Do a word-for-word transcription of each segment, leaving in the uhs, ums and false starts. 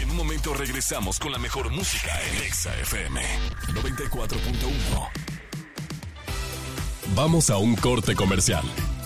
En un momento regresamos con la mejor música en Exa F M noventa y cuatro punto uno. Vamos a un corte comercial.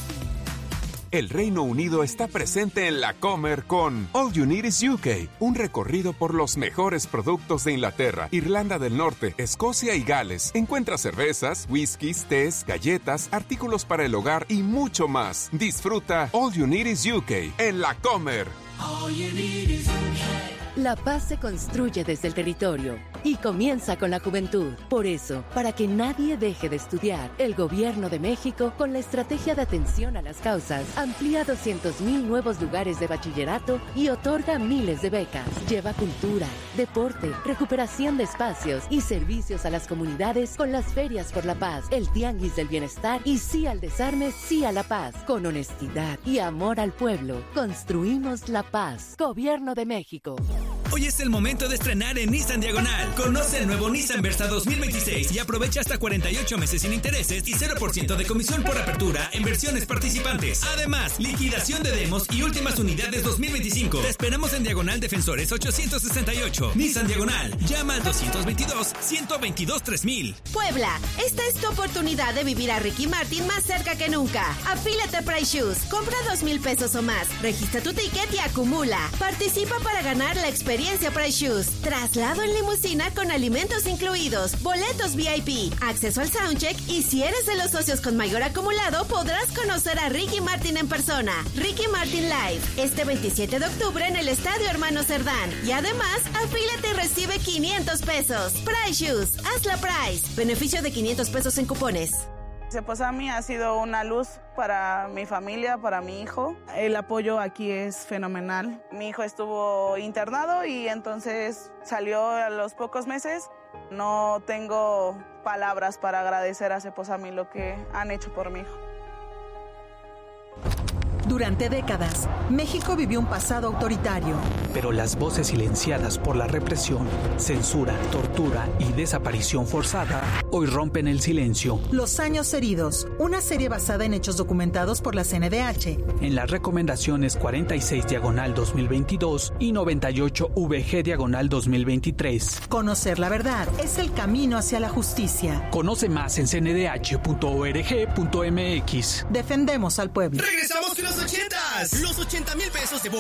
El Reino Unido está presente en la Comer con All You Need is U K, un recorrido por los mejores productos de Inglaterra, Irlanda del Norte, Escocia y Gales. Encuentra cervezas, whiskies, tés, galletas, artículos para el hogar y mucho más. Disfruta All You Need is U K en la Comer. All you need is U K. La paz se construye desde el territorio y comienza con la juventud. Por eso, para que nadie deje de estudiar, el Gobierno de México, con la estrategia de atención a las causas, amplía doscientos mil nuevos lugares de bachillerato y otorga miles de becas. Lleva cultura, deporte, recuperación de espacios y servicios a las comunidades con las ferias por la paz, el tianguis del bienestar y sí al desarme, sí a la paz. Con honestidad y amor al pueblo, construimos la paz. Gobierno de México. Hoy es el momento de estrenar en Nissan Diagonal. Conoce el nuevo Nissan Versa dos mil veintiséis y aprovecha hasta cuarenta y ocho meses sin intereses y cero por ciento de comisión por apertura en versiones participantes. Además, liquidación de demos y últimas unidades dos mil veinticinco. Te esperamos en Diagonal Defensores ochocientos sesenta y ocho. Nissan Diagonal. Llama al doscientos veintidós, ciento veintidós, tres mil. Puebla, esta es tu oportunidad de vivir a Ricky Martin más cerca que nunca. Afíliate a Price Shoes. Compra dos mil pesos o más. Registra tu ticket y acumula. Participa para ganar la experiencia Price Shoes. Traslado en limusina con alimentos incluidos, boletos V I P, acceso al soundcheck y si eres de los socios con mayor acumulado podrás conocer a Ricky Martin en persona. Ricky Martin Live, este veintisiete de octubre en el Estadio Hermano Cerdán. Y además, afílate y recibe quinientos pesos. Price Shoes, haz la Price. Beneficio de quinientos pesos en cupones. Seposami ha sido una luz para mi familia, para mi hijo. El apoyo aquí es fenomenal. Mi hijo estuvo internado y entonces salió a los pocos meses. No tengo palabras para agradecer a Seposami lo que han hecho por mi hijo. Durante décadas, México vivió un pasado autoritario. Pero las voces silenciadas por la represión, censura, tortura y desaparición forzada hoy rompen el silencio. Los años heridos, una serie basada en hechos documentados por la C N D H. En las recomendaciones cuarenta y seis diagonal dos mil veintidós y noventa y ocho V G diagonal dos mil veintitrés. Conocer la verdad es el camino hacia la justicia. Conoce más en c n d h punto org punto m x. Defendemos al pueblo. ¡Regresamos con los ochentas! Los ochenta mil pesos de